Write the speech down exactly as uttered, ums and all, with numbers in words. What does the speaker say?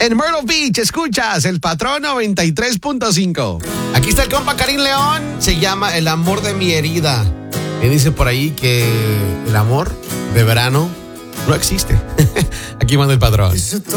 En Myrtle Beach, escuchas El Patrón noventa y tres punto cinco. Aquí está el compa Karim León. Se llama El amor de mi herida. Me dice por ahí que el amor de verano no existe. Aquí manda El Patrón.